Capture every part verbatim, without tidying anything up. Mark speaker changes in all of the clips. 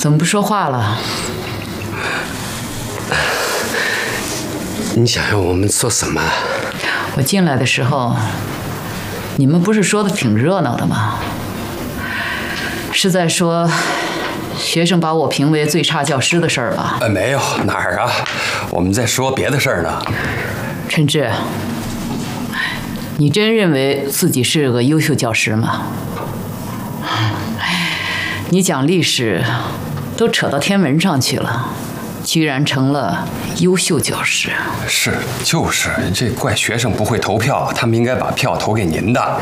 Speaker 1: 怎么不说话了？
Speaker 2: 你想让我们说什么？
Speaker 1: 我进来的时候，你们不是说的挺热闹的吗？是在说学生把我评为最差教师的事儿吧？
Speaker 2: 呃，没有，哪儿啊？我们在说别的事儿呢。
Speaker 1: 陈志，你真认为自己是个优秀教师吗？你讲历史都扯到天文上去了，居然成了优秀教师。
Speaker 2: 是，就是，这怪学生不会投票，他们应该把票投给您的。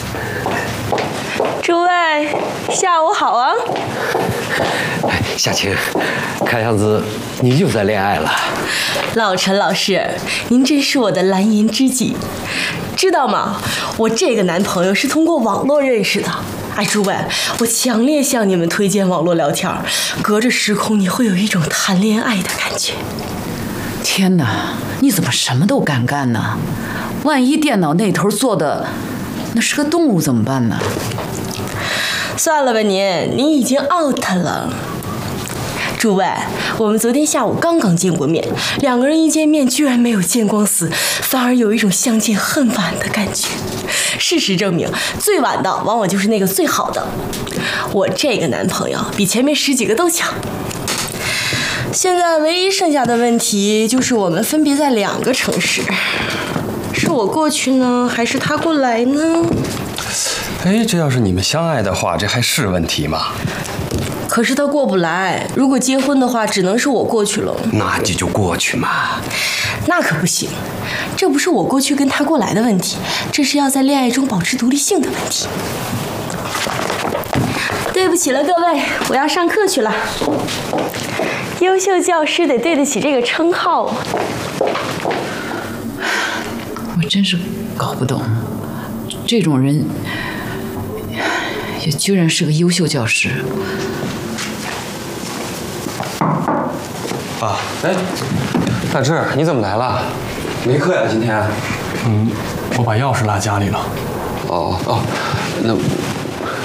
Speaker 3: 诸位，下午好啊！
Speaker 2: 哎，夏晴，看样子你又在恋爱了。
Speaker 3: 老陈老师，您真是我的蓝颜知己，知道吗？我这个男朋友是通过网络认识的。哎，诸位，我强烈向你们推荐网络聊天，隔着时空你会有一种谈恋爱的感觉。
Speaker 1: 天哪，你怎么什么都敢干呢？万一电脑那头做的那是个动物怎么办呢？
Speaker 3: 算了吧您，您已经 out 了。诸位，我们昨天下午刚刚见过面，两个人一见面居然没有见光死，反而有一种相见恨晚的感觉。事实证明，最晚的往往就是那个最好的。我这个男朋友比前面十几个都强。现在唯一剩下的问题就是我们分别在两个城市，是我过去呢，还是他过来呢？
Speaker 2: 哎，这要是你们相爱的话，这还是问题吗？
Speaker 3: 可是他过不来，如果结婚的话，只能是我过去了。
Speaker 2: 那你就过去嘛。
Speaker 3: 那可不行，这不是我过去跟他过来的问题，这是要在恋爱中保持独立性的问题。对不起了各位，我要上课去了。优秀教师得对得起这个称号啊。
Speaker 1: 我真是搞不懂，这种人也居然是个优秀教师。
Speaker 2: 啊，哎，大志，你怎么来了？没课呀今天？
Speaker 4: 嗯，我把钥匙落家里了。
Speaker 2: 哦哦，那